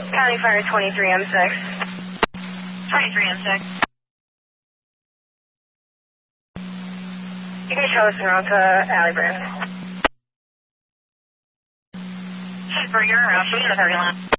County Fire 23M6. 23M6. You can show us around to Alley Brand. For your shooting authority line.